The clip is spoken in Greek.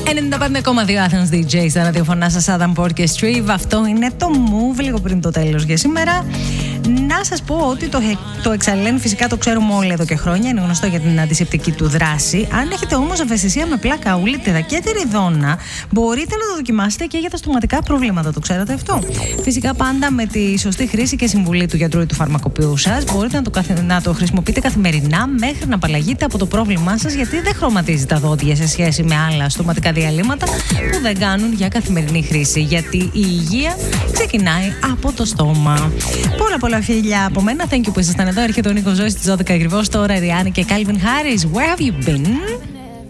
95,2 Athens DJ στα ραδιοφωνά σας, Adam Orchestra. Αυτό είναι το Move, λίγο πριν το τέλος για σήμερα. Να σας πω ότι το εξαλέν φυσικά το ξέρουμε όλοι εδώ και χρόνια, είναι γνωστό για την αντισηπτική του δράση. Αν έχετε όμως ευαισθησία με πλάκα, ουλίτιδα και τεριδόνα, μπορείτε να το δοκιμάσετε και για τα στοματικά προβλήματα. Το ξέρατε αυτό? Φυσικά πάντα με τη σωστή χρήση και συμβουλή του γιατρού ή του φαρμακοποιού σας. Μπορείτε να το χρησιμοποιείτε καθημερινά μέχρι να απαλλαγείτε από το πρόβλημά σας, γιατί δεν χρωματίζει τα δόντια σε σχέση με άλλα στοματικά διαλύματα που δεν κάνουν για καθημερινή χρήση. Γιατί η υγεία ξεκινάει από το στόμα. Πολλά φιλιά από μένα. Thank you που ήσασταν εδώ. Έρχεται ο Νίκος Ζώης στις 12 ακριβώς. Τώρα Ριάννη και Calvin Harris. Where have you been?